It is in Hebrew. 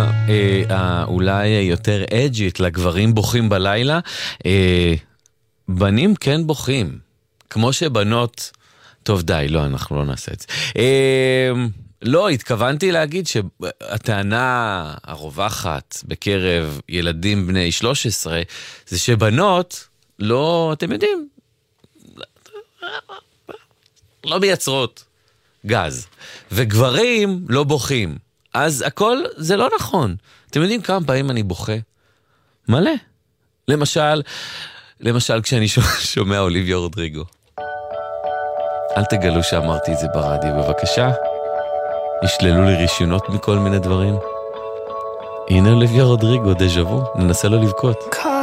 אולי יותר אג'ית לגברים בוכים בלילה. בנים כן בוכים, כמו שבנות... טוב די, לא, אנחנו לא נעשה את זה. לא, התכוונתי להגיד שהטענה הרווחת בקרב ילדים בני 13 זה שבנות לא, אתם יודעים, לא מייצרות גז, וגברים לא בוכים. אז הכל זה לא נכון. אתם יודעים כמה פעמים אני בוכה? מלא. למשל כשאני שומע אוליביה רודריגו. אל תגלו שאמרתי את זה ברדיו, בבקשה. ישללו לי רישיונות מכל מיני דברים. הנה אוליביה רודריגו, דז'ה וו, ננסה לו לבכות.